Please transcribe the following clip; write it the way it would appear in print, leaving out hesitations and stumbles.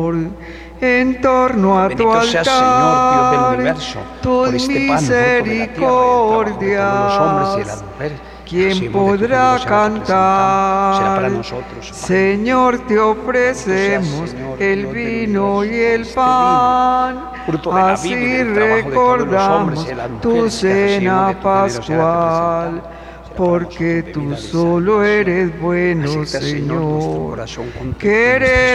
En torno a tu Bendito seas, Señor, Dios del altar, universo, tus por este pan, fruto de la tierra, y del trabajo de todos los hombres y de las mujeres. ¿Quién podrá cantar? Será para nosotros. Señor, te ofrecemos el vino y el pan. Así recordamos tu cena pascual, porque tú solo eres bueno, Señor. Queremos